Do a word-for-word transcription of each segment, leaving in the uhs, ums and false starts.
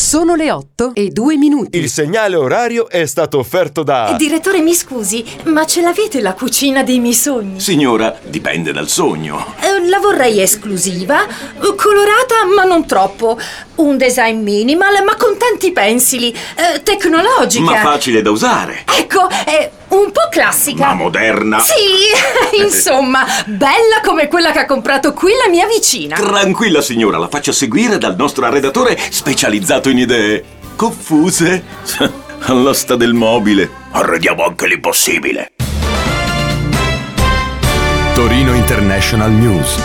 Sono le otto e due minuti. Il segnale orario è stato offerto da... Direttore, mi scusi, ma ce l'avete la cucina dei miei sogni? Signora, dipende dal sogno. Eh, la vorrei esclusiva, colorata ma non troppo. Un design minimal ma con tanti pensili. Eh, tecnologica. Ma facile da usare. Ecco, è un po' classica. Ma moderna. Sì, insomma, bella come quella che ha comprato qui la mia vicina. Tranquilla signora, la faccio seguire dal nostro arredatore specializzato in idee confuse. All'asta del mobile. Arrediamo anche l'impossibile. Torino International News.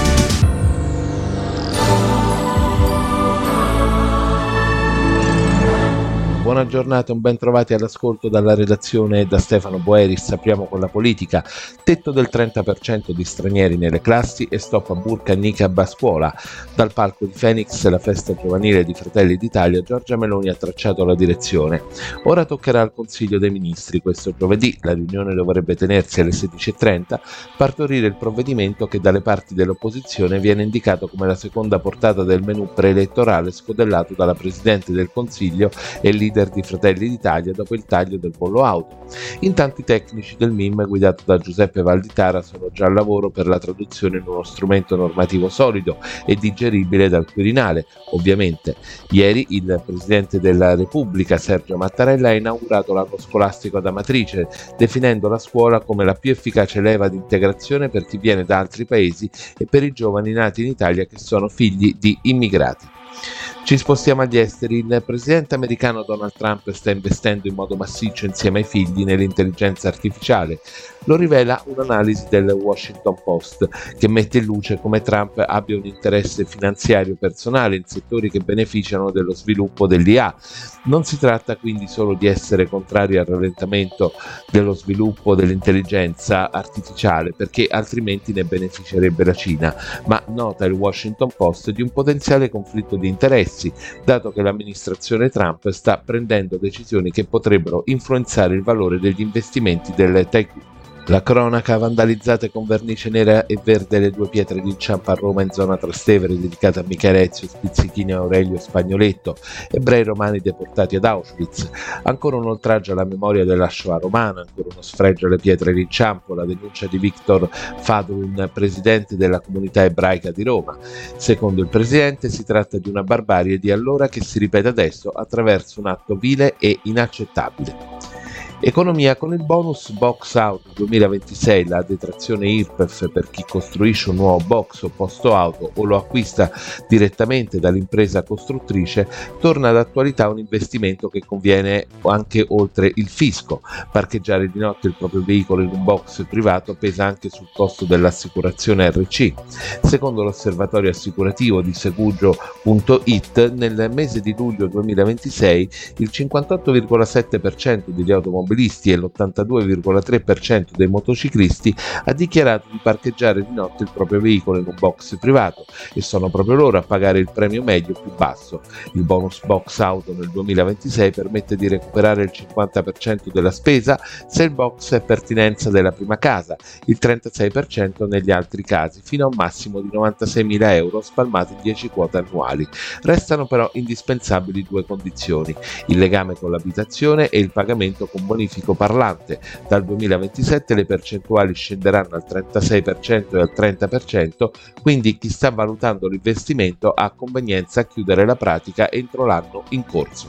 Buona giornata, un ben trovati all'ascolto dalla redazione e da Stefano Boeris. Apriamo con la politica. Tetto del trenta per cento di stranieri nelle classi e stop a burka e niqab a scuola. Dal palco di Phoenix, la festa giovanile di Fratelli d'Italia, Giorgia Meloni ha tracciato la direzione. Ora toccherà al Consiglio dei Ministri questo giovedì, la riunione dovrebbe tenersi alle sedici e trenta, partorire il provvedimento che dalle parti dell'opposizione viene indicato come la seconda portata del menù preelettorale scodellato dalla Presidente del Consiglio e leader di Fratelli d'Italia dopo il taglio del bollo auto. Intanto i tecnici del M I M guidato da Giuseppe Valditara sono già al lavoro per la traduzione in uno strumento normativo solido e digeribile dal Quirinale. Ovviamente, ieri il Presidente della Repubblica Sergio Mattarella ha inaugurato l'anno scolastico ad Amatrice, definendo la scuola come la più efficace leva di integrazione per chi viene da altri paesi e per i giovani nati in Italia che sono figli di immigrati. Ci spostiamo agli esteri. Il presidente americano Donald Trump sta investendo in modo massiccio insieme ai figli nell'intelligenza artificiale. Lo rivela un'analisi del Washington Post che mette in luce come Trump abbia un interesse finanziario personale in settori che beneficiano dello sviluppo dell'I A. Non si tratta quindi solo di essere contrari al rallentamento dello sviluppo dell'intelligenza artificiale, perché altrimenti ne beneficerebbe la Cina, ma nota il Washington Post di un potenziale conflitto di interessi, dato che l'amministrazione Trump sta prendendo decisioni che potrebbero influenzare il valore degli investimenti del tycoon. La cronaca: vandalizzate con vernice nera e verde le due pietre d'inciampo a Roma in zona Trastevere dedicate a Michele Ezio Spizzichini e Aurelio Spagnoletto, ebrei romani deportati ad Auschwitz. Ancora un oltraggio alla memoria della Shoah romana, ancora uno sfregio alle pietre d'inciampo, la denuncia di Victor Fadulun, presidente della comunità ebraica di Roma. Secondo il presidente si tratta di una barbarie di allora che si ripete adesso attraverso un atto vile e inaccettabile. Economia: con il bonus box auto duemilaventisei, la detrazione I R P E F per chi costruisce un nuovo box o posto auto o lo acquista direttamente dall'impresa costruttrice, torna d'attualità un investimento che conviene anche oltre il fisco. Parcheggiare di notte il proprio veicolo in un box privato pesa anche sul costo dell'assicurazione R C. Secondo l'osservatorio assicurativo di Segugio punto it, nel mese di luglio duemilaventisei il cinquantotto virgola sette per cento degli automobilisti e l'ottantadue virgola tre per cento dei motociclisti ha dichiarato di parcheggiare di notte il proprio veicolo in un box privato, e sono proprio loro a pagare il premio medio più basso. Il bonus box auto nel duemilaventisei permette di recuperare il cinquanta per cento della spesa se il box è pertinenza della prima casa, il trentasei per cento negli altri casi, fino a un massimo di novantaseimila euro spalmati in dieci quote annuali. Restano però indispensabili due condizioni: il legame con l'abitazione e il pagamento con bonifico parlante. Dal duemilaventisette le percentuali scenderanno al trentasei per cento e al trenta per cento, quindi chi sta valutando l'investimento ha convenienza a chiudere la pratica entro l'anno in corso.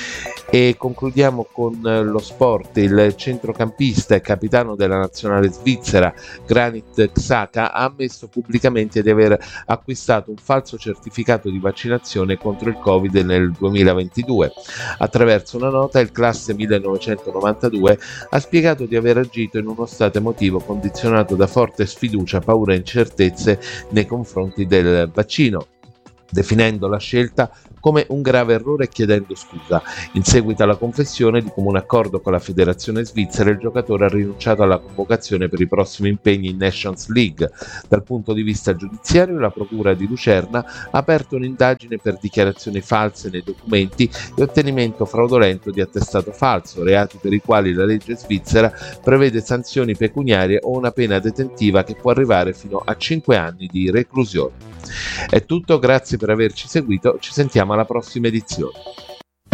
E concludiamo con lo sport. Il centrocampista e capitano della nazionale svizzera Granit Xhaka ha ammesso pubblicamente di aver acquistato un falso certificato di vaccinazione contro il Covid nel duemilaventidue. Attraverso una nota il classe millenovecentonovantadue ha spiegato di aver agito in uno stato emotivo condizionato da forte sfiducia, paura e incertezze nei confronti del vaccino, definendo la scelta come un grave errore e chiedendo scusa. In seguito alla confessione, di comune accordo con la federazione svizzera, il giocatore ha rinunciato alla convocazione per i prossimi impegni in Nations League. Dal punto di vista giudiziario, la procura di Lucerna ha aperto un'indagine per dichiarazioni false nei documenti e ottenimento fraudolento di attestato falso, reati per i quali la legge svizzera prevede sanzioni pecuniarie o una pena detentiva che può arrivare fino a cinque anni di reclusione. È tutto, grazie per averci seguito, ci sentiamo alla prossima edizione.